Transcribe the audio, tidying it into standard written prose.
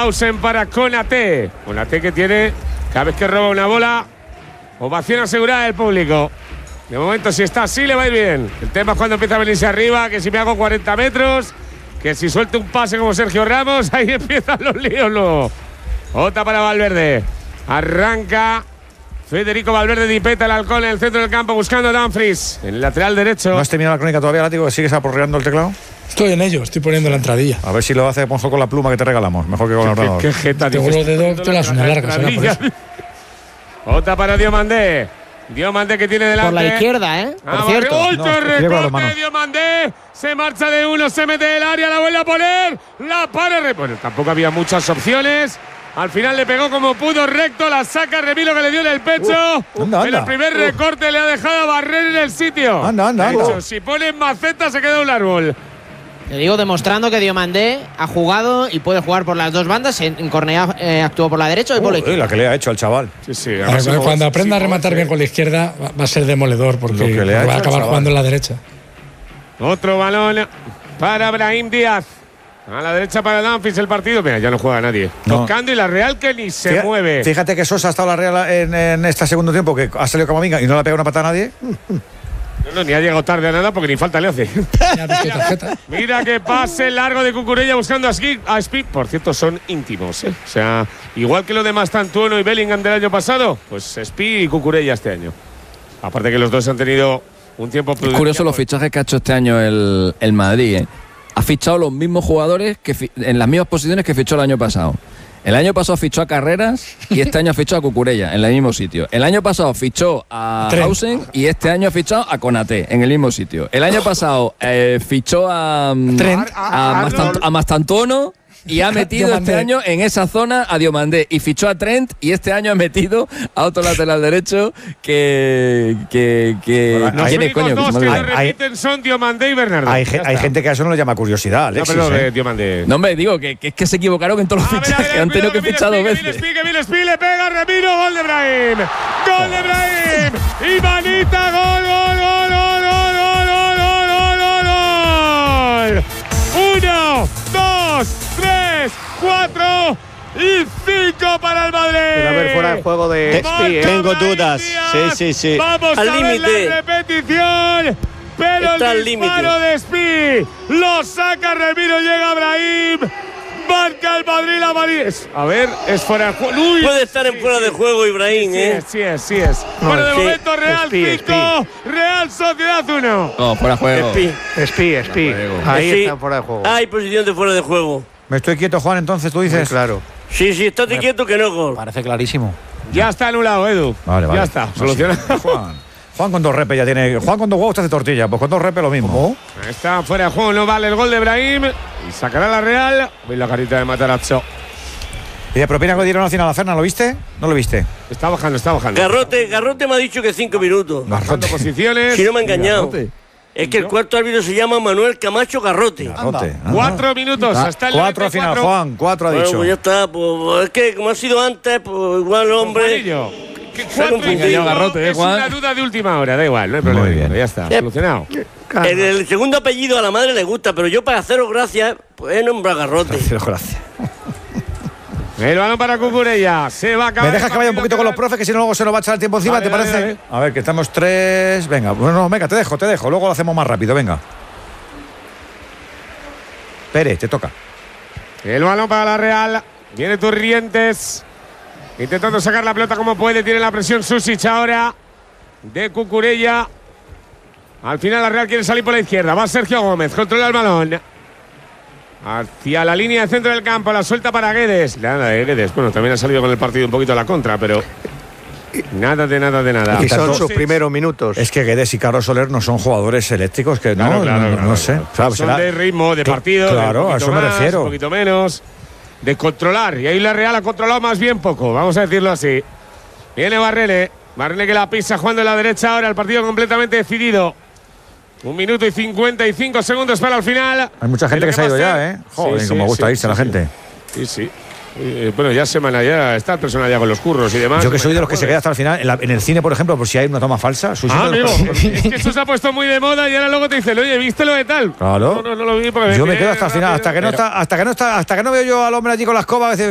Hausen para Konaté. Konaté que tiene, cada vez que roba una bola, ovación asegurada del público. De momento, si está así, le va a ir bien. El tema es cuando empieza a venirse arriba, que si me hago 40 metros, que si suelto un pase como Sergio Ramos, ahí empiezan los líos luego. Otra para Valverde. Arranca Federico Valverde, Dipeta el halcón en el centro del campo buscando a Dumfries. En el lateral derecho. ¿No has terminado la crónica todavía, Látigo? ¿Sigues aporreando el teclado? Estoy en ello, estoy poniendo la entradilla. A ver si lo hace Ponzo con la pluma que te regalamos. Mejor que con el ordenador. ¿Qué jeta? Tengo los dedos, te las uñas largas. Otra para Diomandé. Diomandé que tiene delante. Por la izquierda, ¿eh? Por cierto. Recorte, Diomandé. Se marcha de uno, se mete del área, la vuelve a poner. La para. Bueno, tampoco había muchas opciones. Al final le pegó como pudo recto, la saca Remilo que le dio en el pecho. Anda. En el primer recorte le ha dejado a Barrer en el sitio. Anda. Si pone maceta se queda un árbol. Te digo, demostrando que Diomandé ha jugado y puede jugar por las dos bandas. En Cornellá actuó por la derecha y por la izquierda. La que le ha hecho al chaval. Sí. Cuando aprenda a rematar bien con la izquierda va a ser demoledor porque va a acabar jugando en la derecha. Otro balón para Brahim Díaz. A la derecha para Dumfries el partido. Mira, ya no juega nadie. No. Tocando y la Real que ni se mueve. Fíjate que Sosa ha estado la Real en este segundo tiempo, que ha salido Camavinga y no le ha pegado una patada a nadie. No, ni ha llegado tarde a nada porque ni falta le hace. Mira que pase largo de Cucurella buscando a Speed. Por cierto, son íntimos, ¿eh? O sea, igual que los demás Tantuono y Bellingham del año pasado, pues Speed y Cucurella este año. Aparte que los dos han tenido un tiempo Es curioso los fichajes que ha hecho este año el Madrid, ¿eh? Ha fichado los mismos jugadores en las mismas posiciones que fichó el año pasado. El año pasado fichó a Carreras y este año ha fichado a Cucurella en el mismo sitio. El año pasado fichó a Hausen y este año ha fichado a Konaté en el mismo sitio. El año pasado fichó a Mastantuono y ha metido este año en esa zona a Diomandé y fichó a Trent y este año ha metido a otro lateral derecho que los únicos dos que repiten son Diomandé y Bernardo. Hay gente que a eso no le llama curiosidad, Alexis. No, pero Diomandé. No, hombre, digo que es que se equivocaron en todos los fichajes. Han tenido que fichar dos veces. Que viene Speed, le pega Remiro, gol de Brahim. ¡Gol de Brahim! ¡Y manita, gol! 1, 2, 3, 4 y 5 para el Madrid. Pero a ver, fuera de juego de Speed. Tengo dudas. Sí. Vamos al a límite. ver la repetición. Pero está el disparo de Speed lo saca Remiro, llega Brahim. Marca el Madrid, la Madrid. A ver, es fuera de juego. Puede estar en fuera de juego, Ibrahim, Sí es. Bueno, de momento Real 5, Real Sociedad 1. No, fuera de juego. Speed. Ahí está fuera de juego. Hay posición de fuera de juego. Me estoy quieto, Juan, entonces tú dices. Muy claro. Sí, estate quieto que no gol. Parece clarísimo. Ya está anulado, Edu. Vale. Ya está, solucionado. Juan con dos repes ya tiene. Juan con dos huevos te hace tortilla, pues con dos repes lo mismo. ¿Cómo? Está fuera de juego, no vale el gol de Brahim. Y sacará la Real. Veis la carita de Matarazzo. ¿Y de propina que le dieron al final a Fernan? ¿Lo viste? ¿No lo viste? Está bajando. Garrote me ha dicho que 5 minutos. Bajando posiciones. Si no me ha engañado. Es que el cuarto árbitro se llama Manuel Camacho Garrote. 4 minutos. Hasta el 4 al final, Juan. 4 ha dicho. Bueno, pues ya está. Pues, es que como ha sido antes, pues igual hombre. Garrote, es una duda de última hora, da igual, no hay problema. Muy bien. Ya está, solucionado. El segundo apellido a la madre le gusta, pero yo para haceros gracias, pues he nombrado Garrote. Gracias. El balón para Cucurella. Se va a acabar. ¿Me dejas que vaya un poquito con los profes, que si no luego se nos va a echar el tiempo encima, vale, te parece? Vale. A ver, que estamos 3. Venga, bueno, venga, te dejo. Luego lo hacemos más rápido, venga. Pérez, te toca. El balón para la Real. Viene Turrientes. Intentando sacar la pelota como puede. Tiene la presión Susic ahora de Cucurella. Al final la Real quiere salir por la izquierda. Va Sergio Gómez. Controla el balón. Hacia la línea de centro del campo. La suelta para Guedes. Nada de Guedes. Bueno, también ha salido con el partido un poquito a la contra, pero nada de nada. Y son sus primeros minutos. Es que Guedes y Carlos Soler no son jugadores eléctricos, que claro, no sé. Son de ritmo, de partido. Claro, a eso me refiero. Un poquito menos. De controlar. Y ahí la Real ha controlado más bien poco. Vamos a decirlo así. Viene Barrele. Barrele que la pisa jugando en la derecha ahora. El partido completamente decidido. 1 minuto y 55 segundos para el final. Hay mucha gente que se ha ido ya, ¿eh? Joder, como gusta irse la gente. Sí. Bueno, ya está el personal ya con los curros y demás. Yo que soy de los que se queda hasta el final. En el cine, por ejemplo, por si hay una toma falsa. Amigo, es que eso se ha puesto muy de moda y ahora luego te dicen, oye, ¿viste lo de tal? Claro. No lo vi porque yo me quedo hasta el final, hasta que no veo yo al hombre allí con la escoba, a veces